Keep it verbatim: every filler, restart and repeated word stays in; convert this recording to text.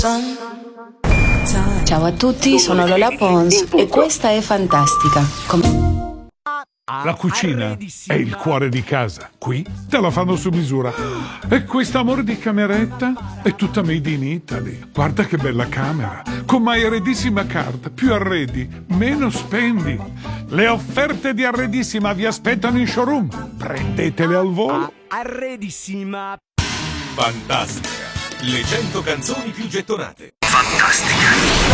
Ciao a tutti, sono Lola Pons e questa è Fantastica. Com- La cucina è il cuore di casa. Qui te la fanno su misura. E quest'amore di cameretta è tutta made in Italy. Guarda che bella camera. Con My Arredissima Card. Più arredi, meno spendi. Le offerte di Arredissima vi aspettano in showroom. Prendetele al volo. Arredissima. Fantastica. Le cento canzoni più gettonate. Fantastica.